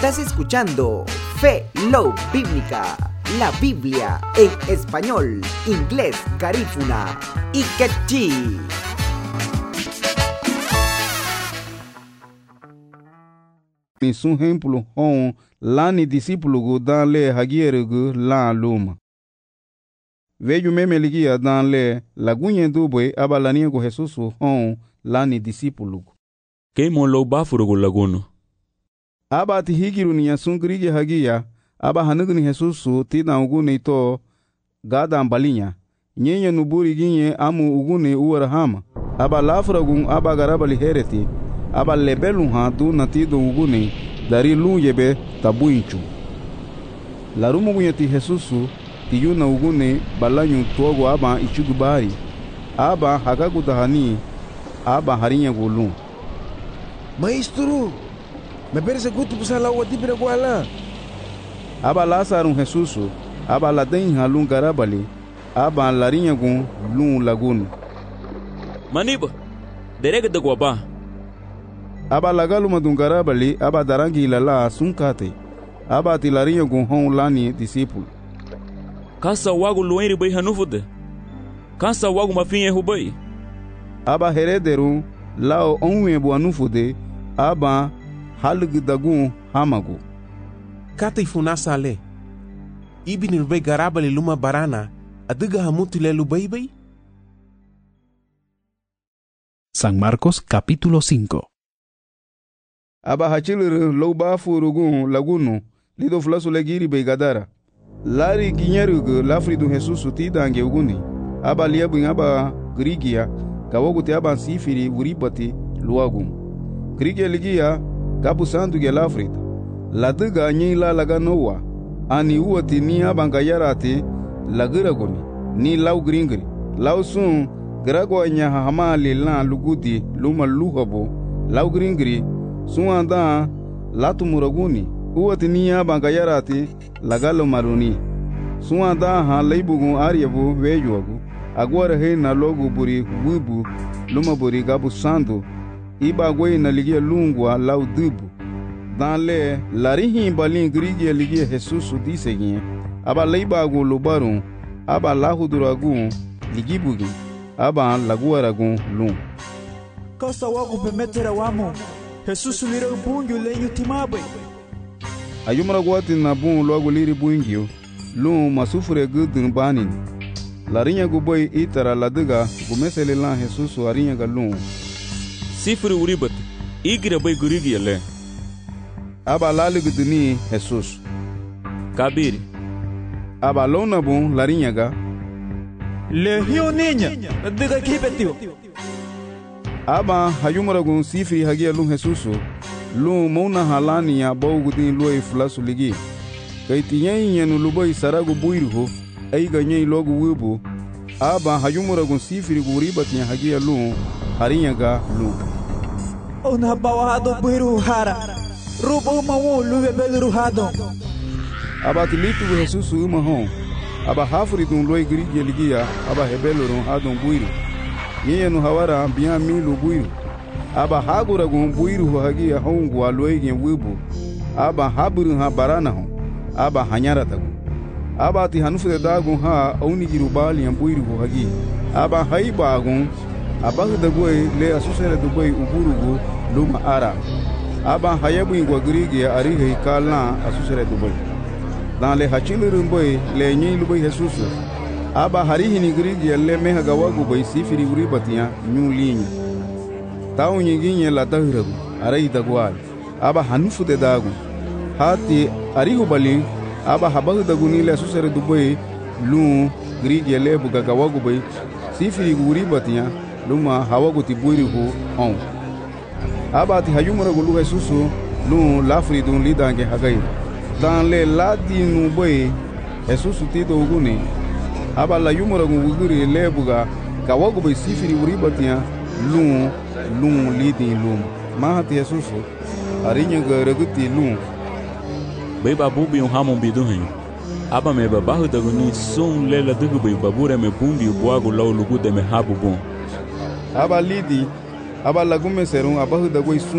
Estás escuchando Fe, Love Bíblica, la Biblia en español, inglés, garífuna y quechí. Ni sun hempulu hon lani discípulo gu dan le hagiere gu la luma. Veju memeligia dan le lagunye dubwe abalania gu Jesus hon lani discípulo. Keimo lo bafuro gu laguno. Aba ti higiru ni sun grige hagia aba hanugu ni Jesus ti na ugune to gada ambalinya. Nyenye nuburi ginye amu ugune uwarahama. Aba lafura gun aba garabali hereti. Aba lebelu ha du natido ugune dari lu yebe tabuinchu. Larumu gunye ti Jesusu ti yuna ugune balanyu togo aba ichugubari. Aba hagagu dahani aba harinya gulu. Maestro, me parece gusto pusar agua tibira guala. Aba Lázaro Jesusu aba laden halun garabali aba larinya gun lu lagun. Maniba, derega de guaba. Aba lagalu madungarabali aba darangi lala sunkate aba tilarinya gun hon lani discípulo. Kasa wagu luenri bai hanufude. Kasa wagu mafinye hubai. Aba herederu lao onwe bu anufude aba halgdagun hamagu. Kata ifunasa ale. Ibini lubai garabali luma barana adiga hamutile lubai bai. San Marcos capítulo 5. Aba hachilir lo bafurugun lagunu lido flasu legiri be gadara. Lari ginyerugu lafridu Jesusu ti dange uguni. Aba liabun aba grigia gawogu te aba sifiri uribati luagun. Grigia ligia gabu sandu ge lafrid. Ladiga nyila laga nowa. Ani uati ni aba ngayarati lagiraguni. Ni lau gringri. Lau sun gragwa nyaha hamali lan lugudi luma luhabo. Lau gringri suanda latu muraguni uwati niya bangayarati lagalo maruni suanda ha leibugun aryabu vejuagu agwara he na logo buri wibu luma buri gabu sandu iba gwe na ligia lungwa lau dubu dan le larihi balin grigia ligia Jesus disegin aba leibagu lubarun aba lahuduragu ligibugi aba laguaragun lung Kasa wagu pemetera wamo Jesus lira bungu lenyu timabe. Ayumara gwati na bun logo liri bungio. Lu masufure gudun banin. Larinya guboy itara ladiga gumesele lan Jesus arinya galun. Sifuri uribat. Igira bay gurigi le. Aba lali guduni Jesus. Kabiri. Aba lona bun larinya ga. Le hiyo niña. Diga kibetio. Aba hayumara gun sifiri hagia lu Jesusu lu mona halani ya bawgudin lu flasu ligi kaitiyen yenu lubai saragu buirho aiga nyei logu wibu aba hayumara gun sifiri guribat nya hagia lu harinya ga lu Ona bawado buiru hara rubo mawo lu bebel hado aba tilitu Jesusu mahon aba hafri dun lu grige ligia aba hebelo ron hadon buiru yenu hawara biya milu buiru aba hagura gun buiru hagia hongu aloegen wibu aba haburu ha barana hon aba hanyara tagu aba ti hanufude dagun ha auni girubali yan buiru hagi aba haiba gun aba hudagoi le asusere dugoi uburugu luma ara aba hayabu ingwa grige arihe kala asusere dugoi dan le hachilirum boy le nyi lubai Jesusu aba harihi ni grigi le meha gawagu bai sifiri uribatiya nyu linya tawu nyinginye la dahiragu arai dagwal aba hanufu de dagu hati arihu balin aba habahu daguni le susere dubai lu grigi le buga gawagu bai sifiri uribatiya luma hawagu tiburi hu on aba ti hayumura gulu Jesusu lu lafridun lidange hagai dan le ladinu bai Jesusu tido uguni aba la yumura nguguri lebuga kawago be sifiri uribatiya lun lidin lum mahati Jesusu arinya garaguti lum Bai babu bi hamon bidu hin. Aba me babahu daguni sun lela dugu bai babura me bumbi buago law lugu de me habu bon. Aba lidi aba lagume serun abahu dagoi sun